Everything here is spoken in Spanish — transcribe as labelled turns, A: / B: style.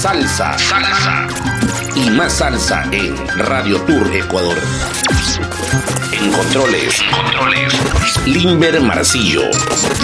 A: salsa. Y más salsa en Radio Tour Ecuador. En controles, Limber Marcillo.